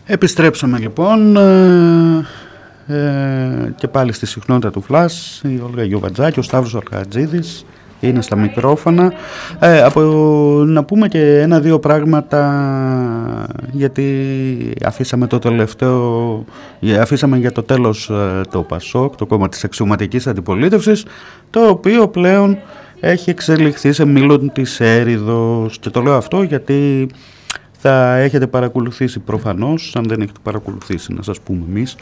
Επιστρέψαμε λοιπόν και πάλι στη συχνότητα του Flash, η Όλγα Γιοβατζάκη, ο Σταύρος Αλκατζίδης είναι στα μικρόφωνα. Να πούμε και ένα-δύο πράγματα, γιατί αφήσαμε για το τέλος το ΠΑΣΟΚ, το κόμμα της αξιωματικής αντιπολίτευσης, το οποίο πλέον έχει εξελιχθεί σε μήλον της έρηδος, και το λέω αυτό γιατί θα έχετε παρακολουθήσει προφανώς, αν δεν έχετε παρακολουθήσει να σας πούμε εμείς,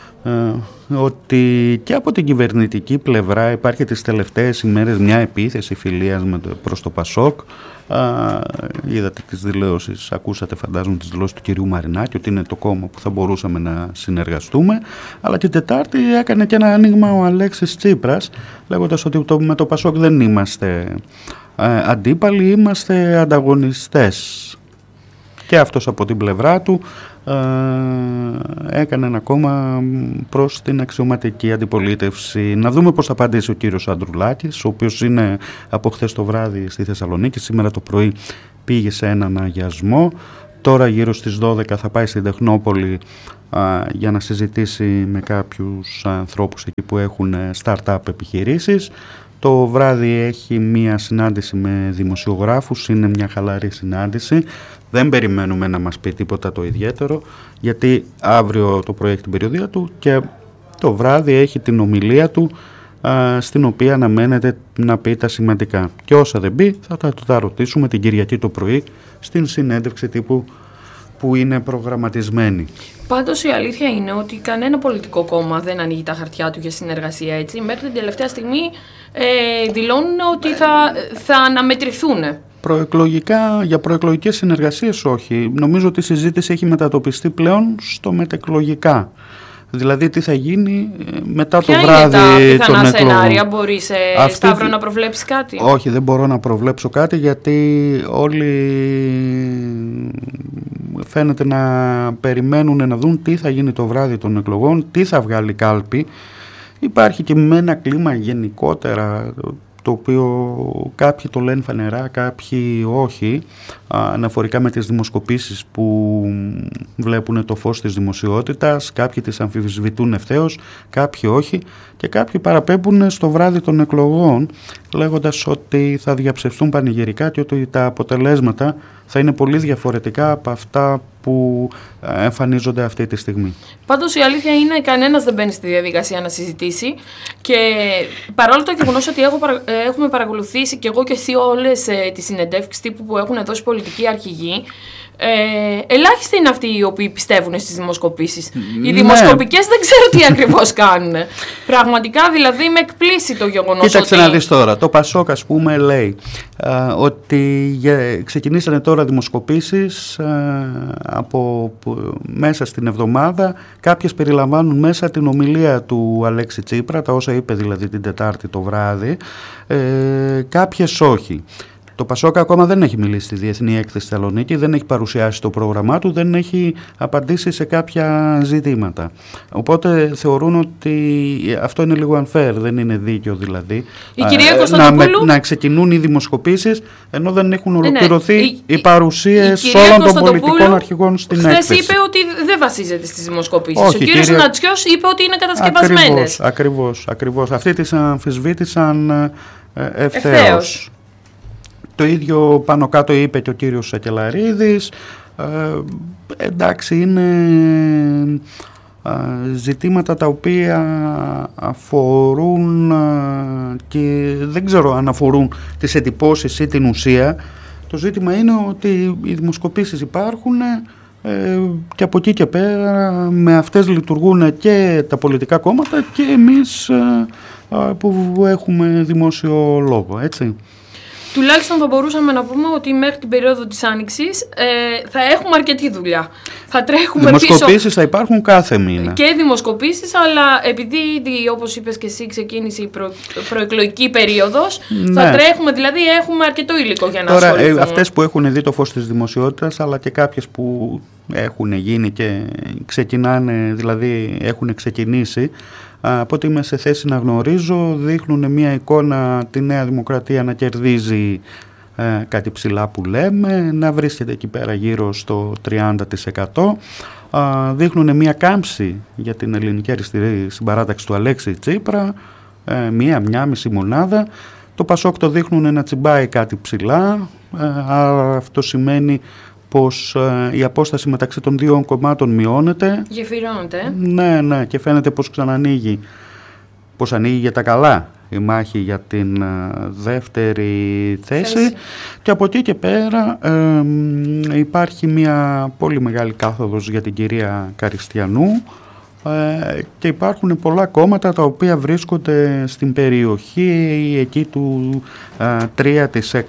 ότι και από την κυβερνητική πλευρά υπάρχει τις τελευταίες ημέρες μια επίθεση φιλίας προς το ΠΑΣΟΚ. Είδατε τις δηλώσεις, ακούσατε φαντάζομαι τις δηλώσεις του κυρίου Μαρινάκη, ότι είναι το κόμμα που θα μπορούσαμε να συνεργαστούμε, αλλά την Τετάρτη έκανε και ένα άνοιγμα ο Αλέξης Τσίπρας, λέγοντας ότι με το ΠΑΣΟΚ δεν είμαστε αντίπαλοι, είμαστε ανταγωνιστές. Και αυτός από την πλευρά του έκανε ένα κόμμα προς την αξιωματική αντιπολίτευση. Να δούμε πώς θα απαντήσει ο κύριος Ανδρουλάκης, ο οποίος είναι από χθες το βράδυ στη Θεσσαλονίκη. Σήμερα το πρωί πήγε σε έναν αγιασμό. Τώρα γύρω στις 12 θα πάει στην Τεχνόπολη για να συζητήσει με κάποιους ανθρώπους εκεί που έχουν start-up επιχειρήσεις. Το βράδυ έχει μία συνάντηση με δημοσιογράφους, είναι μια χαλαρή συνάντηση. Δεν περιμένουμε να μας πει τίποτα το ιδιαίτερο, γιατί αύριο το πρωί έχει την περιοδία του και το βράδυ έχει την ομιλία του, στην οποία αναμένεται να πει τα σημαντικά. Και όσα δεν πει θα τα ρωτήσουμε την Κυριακή το πρωί στην συνέντευξη τύπου που είναι προγραμματισμένη. Πάντως η αλήθεια είναι ότι κανένα πολιτικό κόμμα δεν ανοίγει τα χαρτιά του για συνεργασία, έτσι. Μέχρι την τελευταία στιγμή δηλώνουν ότι θα αναμετρηθούν. Για προεκλογικές συνεργασίες όχι. Νομίζω ότι η συζήτηση έχει μετατοπιστεί πλέον στο μετεκλογικά. Δηλαδή τι θα γίνει μετά το βράδυ των εκλογών. Ποια είναι τα πιθανά σενάρια, μπορείς Σταύρο να προβλέψεις κάτι? Όχι, δεν μπορώ να προβλέψω κάτι, γιατί όλοι φαίνεται να περιμένουν να δουν τι θα γίνει το βράδυ των εκλογών, τι θα βγάλει κάλπη. Υπάρχει και με ένα κλίμα γενικότερα, το οποίο κάποιοι το λένε φανερά, κάποιοι όχι, αναφορικά με τις δημοσκοπήσεις που βλέπουν το φως της δημοσιότητας, κάποιοι τις αμφισβητούν ευθέως, κάποιοι όχι, και κάποιοι παραπέμπουν στο βράδυ των εκλογών, λέγοντας ότι θα διαψευστούν πανηγυρικά και ότι τα αποτελέσματα θα είναι πολύ διαφορετικά από αυτά που εμφανίζονται αυτή τη στιγμή. Πάντως η αλήθεια είναι κανένας δεν μπαίνει στη διαδικασία να συζητήσει, και παρόλο το γεγονός ότι έχουμε παρακολουθήσει και εγώ και εσύ όλες τις συνεντεύξεις τύπου που έχουν δώσει πολιτικοί αρχηγοί, ελάχιστοι είναι αυτοί οι οποίοι πιστεύουν στις δημοσκοπήσεις. Οι δημοσκοπικές δεν ξέρω τι ακριβώς κάνουν. Πραγματικά δηλαδή με εκπλήσει το γεγονός. Κοίταξε να δεις τώρα. Το ΠΑΣΟΚ, ας πούμε, λέει ότι ξεκινήσανε τώρα δημοσκοπήσεις από μέσα στην εβδομάδα. Κάποιες περιλαμβάνουν μέσα την ομιλία του Αλέξη Τσίπρα, τα όσα είπε δηλαδή την Τετάρτη το βράδυ, κάποιες όχι. Το ΠΑΣΟΚ ακόμα δεν έχει μιλήσει στη Διεθνή Έκθεση Θεσσαλονίκη, δεν έχει παρουσιάσει το πρόγραμμά του, δεν έχει απαντήσει σε κάποια ζητήματα. Οπότε θεωρούν ότι αυτό είναι λίγο unfair, δεν είναι δίκαιο δηλαδή. Η κυρία Κωνσταντοπούλου... να ξεκινούν οι δημοσκοπήσεις ενώ δεν έχουν ολοκληρωθεί οι παρουσίες όλων των πολιτικών αρχηγών στην έκθεση. Χθες είπε ότι δεν βασίζεται στις δημοσκοπήσεις. Ο κύριος Νατσιός είπε ότι είναι κατασκευασμένες. Ακριβώς. Αυτοί τις αμφισβήτησαν ευθέως. Το ίδιο πάνω κάτω είπε και ο κύριος Σακελαρίδης. Εντάξει, είναι ζητήματα τα οποία αφορούν και δεν ξέρω αν αφορούν τις εντυπώσεις ή την ουσία. Το ζήτημα είναι ότι οι δημοσκοπήσεις υπάρχουν και από εκεί και πέρα με αυτές λειτουργούν και τα πολιτικά κόμματα και εμείς που έχουμε δημόσιο λόγο, έτσι. Τουλάχιστον θα μπορούσαμε να πούμε ότι μέχρι την περίοδο της Άνοιξης θα έχουμε αρκετή δουλειά. Θα τρέχουμε δημοσκοπήσεις πίσω. Θα υπάρχουν κάθε μήνα. Και δημοσκοπήσεις, αλλά επειδή ήδη, όπως είπες και εσύ, ξεκίνησε η προεκλογική περίοδος, ναι, θα τρέχουμε, δηλαδή έχουμε αρκετό υλικό για να ασχοληθούμε. Τώρα αυτές που έχουν δει το φως της δημοσιότητας, αλλά και κάποιες που έχουν γίνει και ξεκινάνε, δηλαδή έχουν ξεκινήσει, από ό,τι είμαι σε θέση να γνωρίζω, δείχνουν μια εικόνα τη Νέα Δημοκρατία να κερδίζει κάτι ψηλά που λέμε, να βρίσκεται εκεί πέρα γύρω στο 30%. δείχνουν μια κάμψη για την ελληνική αριστερή συμπαράταξη του Αλέξη Τσίπρα, μία μισή μονάδα. Το Πασόκ το δείχνουν να τσιμπάει κάτι ψηλά, άρα αυτό σημαίνει πως η απόσταση μεταξύ των δύο κομμάτων μειώνεται. Γεφυρώνεται. Ναι, και φαίνεται πως ξανανοίγει, πως ανοίγει για τα καλά η μάχη για την δεύτερη θέση. Και από εκεί και πέρα υπάρχει μια πολύ μεγάλη κάθοδος για την κυρία Καριστιανού και υπάρχουν πολλά κόμματα τα οποία βρίσκονται στην περιοχή εκεί του 3%,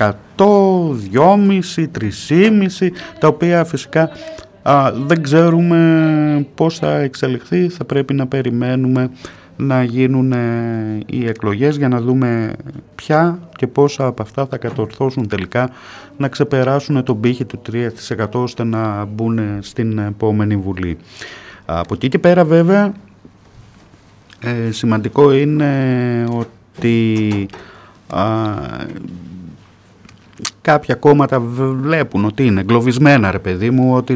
2,5%, 3,5%, τα οποία φυσικά δεν ξέρουμε πώς θα εξελιχθεί. Θα πρέπει να περιμένουμε να γίνουν οι εκλογές για να δούμε ποια και πόσα από αυτά θα κατορθώσουν τελικά να ξεπεράσουν τον πύχη του 3% ώστε να μπουν στην επόμενη Βουλή. Από εκεί και πέρα βέβαια σημαντικό είναι ότι κάποια κόμματα βλέπουν ότι είναι εγκλωβισμένα, ρε παιδί μου, ότι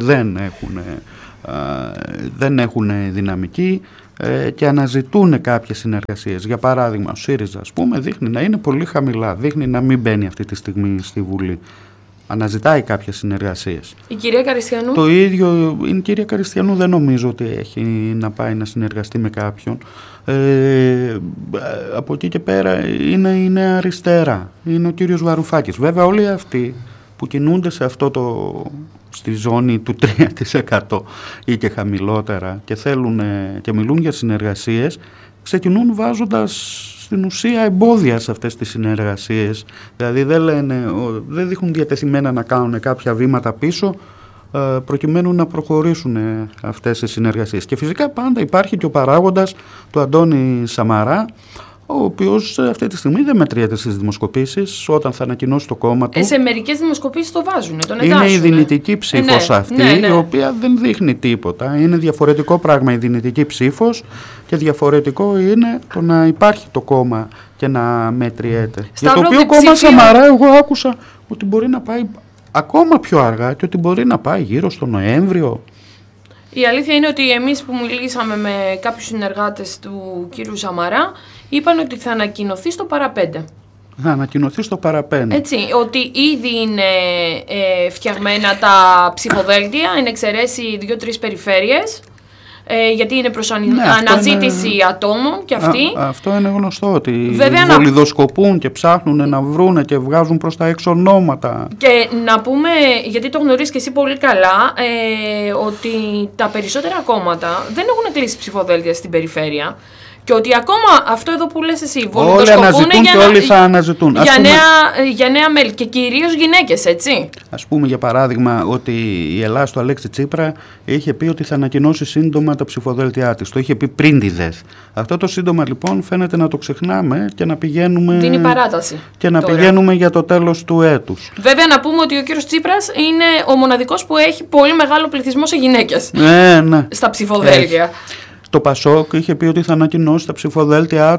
δεν έχουν δυναμική και αναζητούν κάποιες συνεργασίες. Για παράδειγμα, ο ΣΥΡΙΖΑ, ας πούμε, δείχνει να είναι πολύ χαμηλά, δείχνει να μην μπαίνει αυτή τη στιγμή στη Βουλή. Αναζητάει κάποιες συνεργασίες. Η κυρία Καριστιανού. Το ίδιο, η κυρία Καριστιανού δεν νομίζω ότι έχει να πάει να συνεργαστεί με κάποιον. Από εκεί και πέρα είναι η Νέα Αριστερά, είναι ο κύριος Βαρουφάκης. Βέβαια όλοι αυτοί που κινούνται σε στη ζώνη του 3% ή και χαμηλότερα και θέλουν και μιλούν για συνεργασίες, ξεκινούν βάζοντας στην ουσία εμπόδια σε αυτές τις συνεργασίες. Δηλαδή δεν δείχνουν διατεθειμένα να κάνουν κάποια βήματα πίσω προκειμένου να προχωρήσουν αυτές τις συνεργασίες. Και φυσικά πάντα υπάρχει και ο παράγοντας του Αντώνη Σαμαρά, ο οποίος αυτή τη στιγμή δεν μετριέται στις δημοσκοπήσεις. Όταν θα ανακοινώσει το κόμμα του, σε μερικές δημοσκοπήσεις το βάζουν, τον εντάσσουν. Είναι η δυνητική ψήφος αυτή, η οποία δεν δείχνει τίποτα. Είναι διαφορετικό πράγμα η δυνητική ψήφος και διαφορετικό είναι το να υπάρχει το κόμμα και να μετριέται. Για το οποίο κόμμα Σαμαρά εγώ άκουσα ότι μπορεί να πάει ακόμα πιο αργά και ότι μπορεί να πάει γύρω στο Νοέμβριο. Η αλήθεια είναι ότι εμείς που μιλήσαμε με κάποιους συνεργάτες του κύριου Σαμαρά, είπαν ότι θα ανακοινωθεί στο παραπέντε. Θα ανακοινωθεί στο παραπέντε. Έτσι, ότι ήδη είναι φτιαγμένα τα ψηφοδέλτια, εν εξαιρέσει 2-3 περιφέρειες, γιατί είναι προς αναζήτηση ατόμων και αυτοί. Αυτό είναι γνωστό, ότι βολιδοσκοπούν και ψάχνουν να βρούνε και βγάζουν προς τα έξω ονόματα. Και να πούμε, γιατί το γνωρίζεις και εσύ πολύ καλά, ότι τα περισσότερα κόμματα δεν έχουν κλείσει ψηφοδέλτια στην περιφέρεια. Και ότι ακόμα αυτό εδώ που λες εσύ, όλοι αναζητούν και όλοι θα αναζητούν. Για νέα μέλη και κυρίως γυναίκες, έτσι. Ας πούμε για παράδειγμα ότι η Ελλάδα του Αλέξη Τσίπρα είχε πει ότι θα ανακοινώσει σύντομα τα ψηφοδέλτια της. Το είχε πει πριν τη ΔΕΘ. Αυτό το σύντομα λοιπόν φαίνεται να το ξεχνάμε και να πηγαίνουμε. Δίνει παράταση. Και να πηγαίνουμε για το τέλος του έτους. Βέβαια να πούμε ότι ο κύριος Τσίπρας είναι ο μοναδικός που έχει πολύ μεγάλο πληθυσμό σε γυναίκες. Ναι. Στα ψηφοδέλτια. Το Πασόκ είχε πει ότι θα ανακοινώσει τα ψηφοδέλτια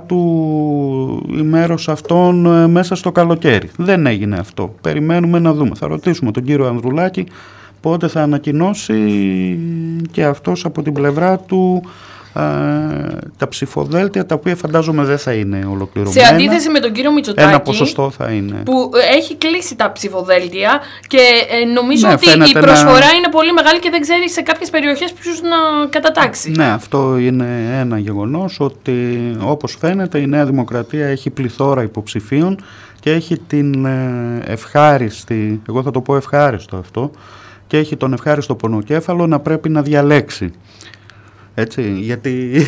του ημέρος αυτών μέσα στο καλοκαίρι. Δεν έγινε αυτό. Περιμένουμε να δούμε. Θα ρωτήσουμε τον κύριο Ανδρουλάκη πότε θα ανακοινώσει και αυτός από την πλευρά του τα ψηφοδέλτια, τα οποία φαντάζομαι δεν θα είναι ολοκληρωμένα. Σε αντίθεση με τον κύριο Μητσοτάκη, ένα ποσοστό θα είναι, που έχει κλείσει τα ψηφοδέλτια και νομίζω ότι η προσφορά είναι πολύ μεγάλη και δεν ξέρει σε κάποιες περιοχές ποιους να κατατάξει. Ναι, αυτό είναι ένα γεγονός, ότι όπως φαίνεται η Νέα Δημοκρατία έχει πληθώρα υποψηφίων και έχει την ευχάριστη, εγώ θα το πω ευχάριστο αυτό, και έχει τον ευχάριστο πονοκέφαλο να πρέπει να διαλέξει. Έτσι, γιατί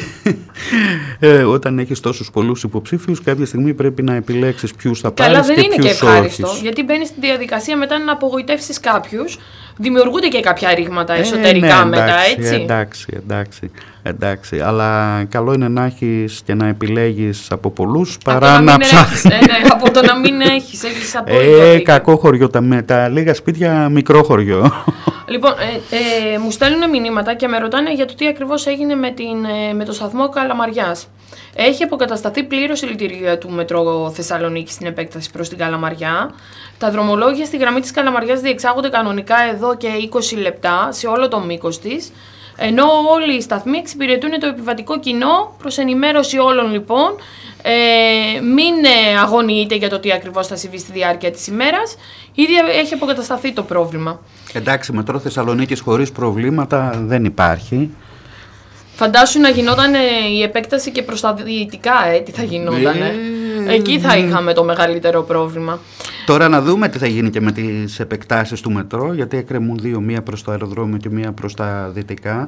όταν έχεις τόσους πολλούς υποψήφιους, κάποια στιγμή πρέπει να επιλέξεις ποιους θα πάρεις και ποιους όχι. Καλά, δεν είναι και ευχάριστο, γιατί μπαίνεις στη διαδικασία μετά να απογοητεύσεις κάποιους, δημιουργούνται και κάποια ρήγματα εσωτερικά μετά, έτσι. Εντάξει, αλλά καλό είναι να έχεις και να επιλέγεις από πολλούς παρά να ψάχνεις. Από το να μην έχεις απόλυτο. Κακό χωριό, τα λίγα σπίτια μικρό χωριό. Λοιπόν, μου στέλνουν μηνύματα και με ρωτάνε για το τι ακριβώς έγινε με το σταθμό Καλαμαριάς. Έχει αποκατασταθεί πλήρως η λειτουργία του μετρό Θεσσαλονίκη στην επέκταση προς την Καλαμαριά. Τα δρομολόγια στη γραμμή της Καλαμαριάς διεξάγονται κανονικά εδώ και 20 λεπτά σε όλο το μήκος της. Ενώ όλοι οι σταθμοί εξυπηρετούν το επιβατικό κοινό. Προς ενημέρωση όλων λοιπόν, μην αγωνιείτε για το τι ακριβώς θα συμβεί στη διάρκεια της ημέρας. Ήδη έχει αποκατασταθεί το πρόβλημα. Εντάξει, μετρό Θεσσαλονίκης χωρίς προβλήματα δεν υπάρχει. Φαντάσου να γινόταν η επέκταση και προς τα δυτικά, τι θα γινόταν. Εκεί θα είχαμε το μεγαλύτερο πρόβλημα. Τώρα να δούμε τι θα γίνει και με τις επεκτάσεις του μετρό, γιατί εκκρεμούν δύο, μία προς το αεροδρόμιο και μία προς τα δυτικά.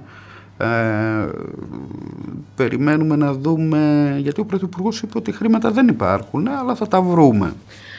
Περιμένουμε να δούμε, γιατί ο Πρωθυπουργός είπε ότι χρήματα δεν υπάρχουν, αλλά θα τα βρούμε.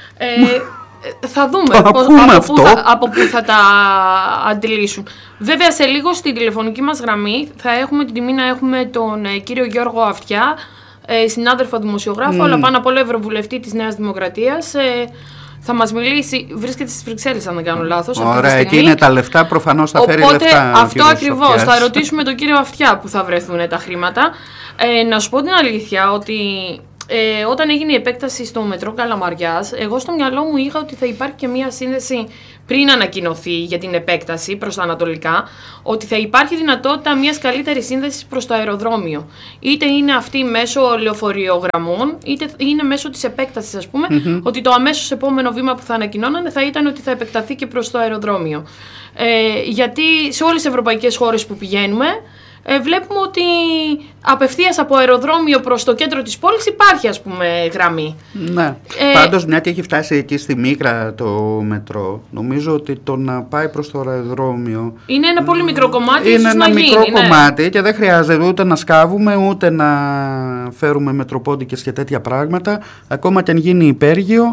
Θα δούμε από πού θα τα αντιλήσουν. Βέβαια σε λίγο στην τηλεφωνική μας γραμμή θα έχουμε την τιμή να έχουμε τον κύριο Γιώργο Αυτιά, συνάδελφο δημοσιογράφο, αλλά πάνω απ' όλο ευρωβουλευτή της Νέας Δημοκρατίας. Θα μας μιλήσει, βρίσκεται στις Βρυξέλλες αν δεν κάνω λάθος. Ωραία, εκεί είναι τα λεφτά, προφανώς θα φέρει οπότε, λεφτά. Αυτό ακριβώς, θα ρωτήσουμε τον κύριο Αυτιά που θα βρεθούν τα χρήματα. Να σου πω την αλήθεια ότι όταν έγινε η επέκταση στο μετρό Καλαμαριάς, εγώ στο μυαλό μου είχα ότι θα υπάρχει και μία σύνδεση πριν ανακοινωθεί για την επέκταση προς τα ανατολικά, ότι θα υπάρχει δυνατότητα μιας καλύτερης σύνδεσης προς το αεροδρόμιο. Είτε είναι αυτή μέσω λεωφορειογραμμών, είτε είναι μέσω της επέκτασης, ας πούμε, ότι το αμέσως επόμενο βήμα που θα ανακοινώνανε θα ήταν ότι θα επεκταθεί και προς το αεροδρόμιο. Γιατί σε όλες τις ευρωπαϊκές χώρες που πηγαίνουμε, βλέπουμε ότι απευθείας από αεροδρόμιο προς το κέντρο της πόλης υπάρχει, ας πούμε, γραμμή. Ναι. Πάντως, μια και έχει φτάσει εκεί στη Μύκρα το μετρό, νομίζω ότι το να πάει προς το αεροδρόμιο είναι ένα πολύ μικρό κομμάτι. Είναι ένα μικρό κομμάτι και δεν χρειάζεται ούτε να σκάβουμε ούτε να φέρουμε μετροπόντικες και τέτοια πράγματα. Ακόμα και αν γίνει υπέργειο,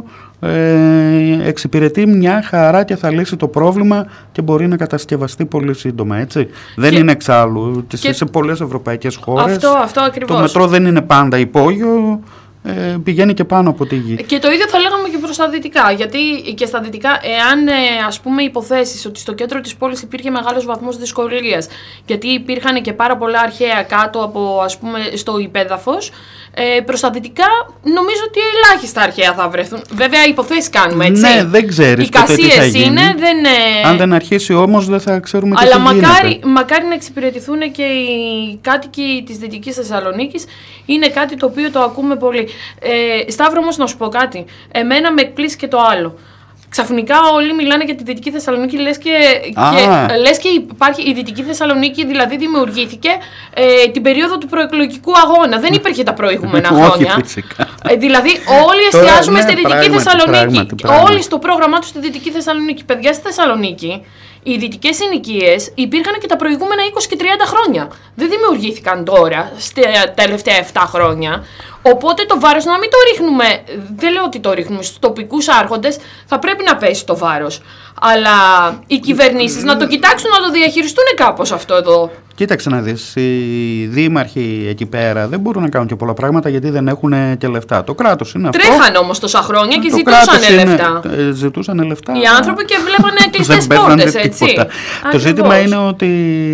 εξυπηρετεί μια χαρά και θα λύσει το πρόβλημα και μπορεί να κατασκευαστεί πολύ σύντομα, έτσι. Δεν είναι εξάλλου. Σε πολλές ευρωπαϊκές χώρες αυτό ακριβώς. Το μετρό δεν είναι πάντα υπόγειο, πηγαίνει και πάνω από τη γη. Και το ίδιο θα λέγαμε και προς τα δυτικά, γιατί και στα δυτικά, εάν ας πούμε υποθέσεις ότι στο κέντρο της πόλης υπήρχε μεγάλος βαθμός δυσκολίας, γιατί υπήρχαν και πάρα πολλά αρχαία κάτω από, ας πούμε, στο υπέδαφος, προς τα δυτικά νομίζω ότι ελάχιστα αρχαία θα βρεθούν. Βέβαια υποθέσεις κάνουμε, έτσι. Ναι, δεν ξέρεις ποτέ τι θα γίνει. Είναι, αν δεν αρχίσει όμως δεν θα ξέρουμε τι θα γίνεται. Αλλά μακάρι να εξυπηρετηθούν και οι κάτοικοι της Δυτικής Θεσσαλονίκης. Είναι κάτι το οποίο το ακούμε πολύ. Σταύρο, όμως να σου πω κάτι. Εμένα με εκπλήσει και το άλλο. Ξαφνικά όλοι μιλάνε για τη Δυτική Θεσσαλονίκη, λες και υπάρχει η Δυτική Θεσσαλονίκη, δηλαδή δημιουργήθηκε την περίοδο του προεκλογικού αγώνα. Δεν υπήρχε τα προηγούμενα χρόνια. Όχι, φυσικά. Δηλαδή όλοι εστιάζουμε στη Δυτική Θεσσαλονίκη. Πράγματι. Όλοι στο πρόγραμμά τους στη Δυτική Θεσσαλονίκη. Παιδιά, στη Θεσσαλονίκη οι δυτικές συνοικίες υπήρχαν και τα προηγούμενα 20 και 30 χρόνια. Δεν δημιουργήθηκαν τώρα, στα τελευταία 7 χρόνια. Οπότε το βάρος να μην το ρίχνουμε, δεν λέω ότι το ρίχνουμε στους τοπικούς άρχοντες, θα πρέπει να πέσει το βάρος. Αλλά οι κυβερνήσεις να το κοιτάξουν, να το διαχειριστούν κάπως αυτό εδώ. Κοίταξε να δεις, οι δήμαρχοι εκεί πέρα δεν μπορούν να κάνουν και πολλά πράγματα γιατί δεν έχουν και λεφτά. Το κράτος είναι αυτό. Τρέχαν όμως τόσα χρόνια και ζητούσαν λεφτά. Ζητούσαν λεφτά. Οι άνθρωποι και βλέπανε κλειστές πόρτες, έτσι. Το ζήτημα είναι ότι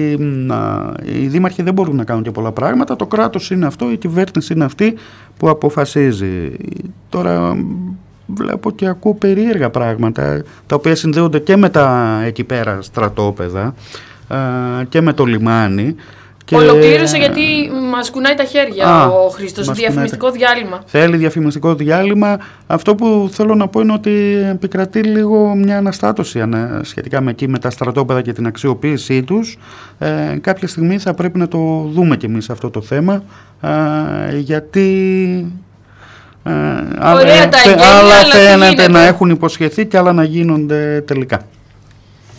οι δήμαρχοι δεν μπορούν να κάνουν και πολλά πράγματα. Το κράτος είναι αυτό, η κυβέρνηση είναι αυτή που αποφασίζει. Τώρα βλέπω και ακούω περίεργα πράγματα τα οποία συνδέονται και με τα εκεί πέρα στρατόπεδα και με το λιμάνι. Ολοκλήρωσε γιατί μας κουνάει τα χέρια ο Χρήστος. Διαφημιστικό διάλειμμα. Θέλει διαφημιστικό διάλειμμα. Αυτό που θέλω να πω είναι ότι επικρατεί λίγο μια αναστάτωση σχετικά με τα στρατόπεδα και την αξιοποίησή τους. Κάποια στιγμή θα πρέπει να το δούμε κι εμείς αυτό το θέμα, γιατί άλλα φαίνεται να έχουν υποσχεθεί και άλλα να γίνονται τελικά.